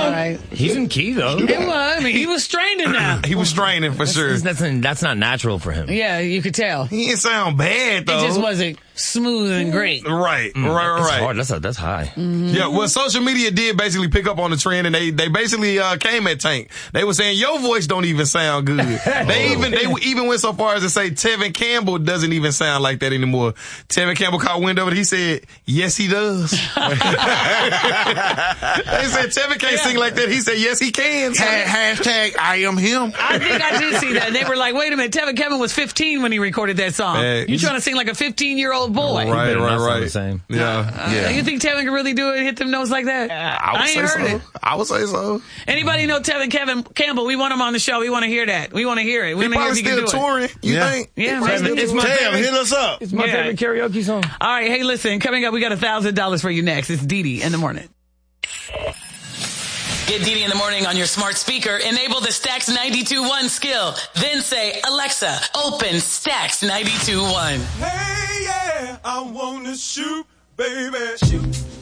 All right. He's in key, though. It was. I mean, he was straining now. He was straining for sure. That's not natural for him. Yeah, you could tell. He didn't sound bad, though. It just wasn't smooth and great. Right. It's hard. That's high. Mm-hmm. Yeah, well, social media did basically pick up on the trend, and they basically came at Tank. They were saying, your voice don't even sound good. They even went so far as to say Tevin Campbell doesn't even sound like that anymore. Tevin Campbell caught wind of it. He said, yes, he does. They said Tevin can't sing like that. He said, yes, he can. Hashtag I am him. I think I did see that. They were like, wait a minute, Tevin Campbell was 15 when he recorded that song. You trying to sing like a 15-year-old boy. Right. The same. Yeah. You think Tevin can really do it, hit them notes like that? I ain't heard it. I would say so. Anybody know Tevin Campbell? We want him on the show. We want to hear that. We want to hear it. We He want to hear probably if he still can do touring. it. You think? Yeah, maybe. It's my favorite. Hit us up. It's my favorite karaoke song. All right, hey, listen. Coming up, we got $1,000 for you next. It's Dee Dee in the morning. Get Dee Dee in the morning on your smart speaker. Enable the Stax 92.1 skill. Then say, Alexa, open Stax 92.1. Hey, yeah, I wanna shoot, baby. Shoot.